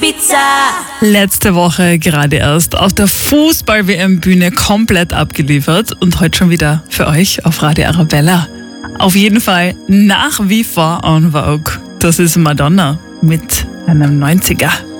Ibiza. Letzte Woche gerade erst auf der Fußball-WM-Bühne komplett abgeliefert und heute schon wieder für euch auf Radio Arabella. Auf jeden Fall nach wie vor en vogue. Das ist Madonna mit einem 90er.